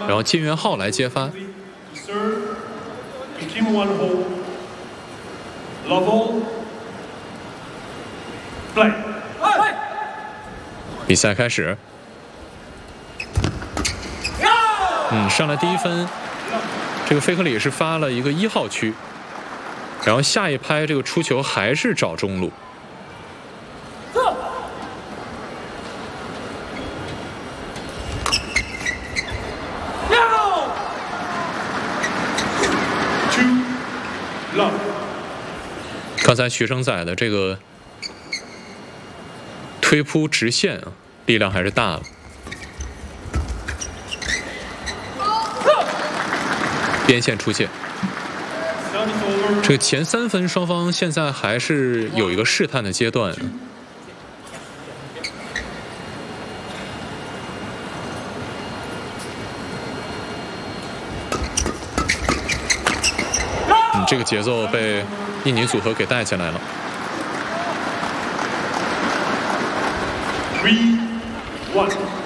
然后金元浩来接发。比赛开始。上来第一分，这个费克里是发了一个1号区，然后下一拍这个出球还是找中路。刚才徐生仔的这个推扑直线啊，力量还是大了。边线出界，这个前3分双方现在还是有一个试探的阶段。这个节奏被印尼组合给带起来了。 3-1